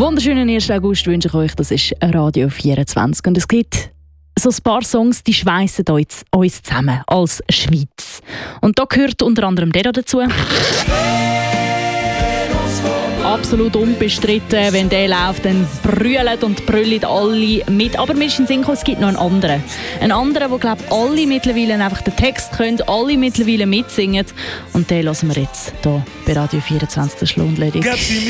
Wunderschönen 1. August wünsche ich euch. Das ist Radio 24. Und es gibt so ein paar Songs, die schweissen uns zusammen als Schweiz. Und da gehört unter anderem der dazu. Absolut unbestritten, wenn der läuft, dann brüllen und brüllen alle mit. Aber mir ist in den Sinn gekommen, es gibt noch einen anderen. Einen anderen, wo glaube alle mittlerweile einfach den Text können, alle mittlerweile mitsingen. Und den hören wir jetzt hier bei Radio 24, der Schlundledig.